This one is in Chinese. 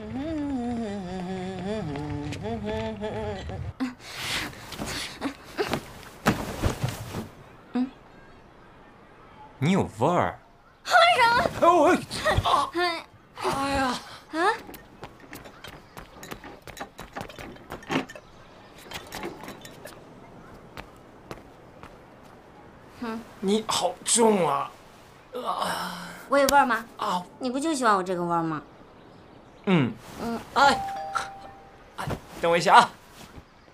你有味儿。哎呀！啊！你好重啊！ 我有味儿吗？啊！你不就喜欢我这个味儿吗？ 哎，等我一下啊！